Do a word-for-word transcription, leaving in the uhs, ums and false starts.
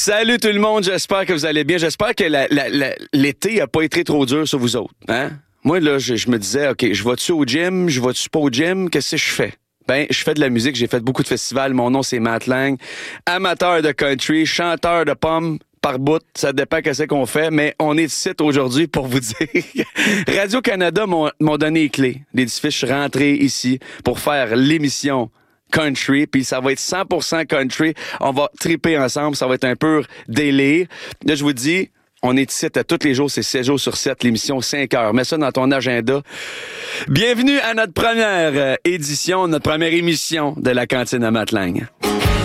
Salut tout le monde, j'espère que vous allez bien. J'espère que la, la, la, l'été a pas été trop dur sur vous autres. Hein? Moi, là, je, je me disais, OK, je vais-tu au gym, je vais-tu pas au gym, qu'est-ce que je fais? Ben, je fais de la musique, j'ai fait beaucoup de festivals. Mon nom, c'est Matt Lang. Amateur de country, chanteur de pommes par bout, ça dépend qu'est-ce qu'on fait, mais on est ici aujourd'hui pour vous dire. Radio-Canada m'ont, m'ont donné les clés d'édifice. Je suis rentré ici pour faire l'émission country, puis ça va être cent pour cent country. On va triper ensemble, ça va être un pur délire. Là, je vous dis, on est ici à tous les jours, c'est sept jours sur sept, l'émission cinq heures. Mets ça dans ton agenda. Bienvenue à notre première édition, notre première émission de la cantine à Matt Lang.